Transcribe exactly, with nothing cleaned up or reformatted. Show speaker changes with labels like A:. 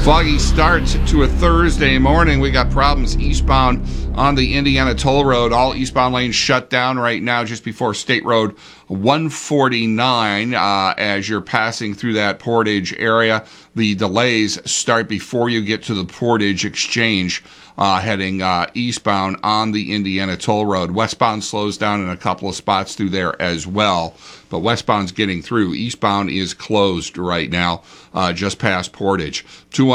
A: Foggy start to a Thursday morning. We got problems eastbound on the Indiana Toll Road. All eastbound lanes shut down right now just before State Road one forty-nine uh, as you're passing through that Portage area. The delays start before you get to the Portage Exchange uh, heading uh, eastbound on the Indiana Toll Road. Westbound slows down in a couple of spots through there as well, but westbound's getting through. Eastbound is closed right now uh, just past Portage. two